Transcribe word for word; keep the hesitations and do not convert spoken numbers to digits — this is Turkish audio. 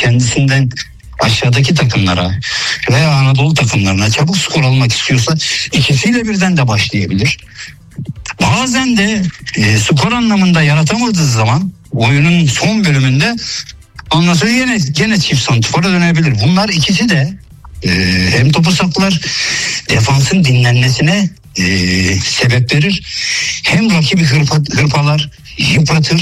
kendisinden aşağıdaki takımlara veya Anadolu takımlarına çabuk skor almak istiyorsa ikisiyle birden de başlayabilir. Bazen de e, skor anlamında yaratamadığı zaman oyunun son bölümünde ondan sonra yine, yine çift santrfora dönebilir. Bunlar ikisi de e, hem topu saklar, defansın dinlenmesine e, sebep verir, hem rakibi hırpa, hırpalar, yıpratır.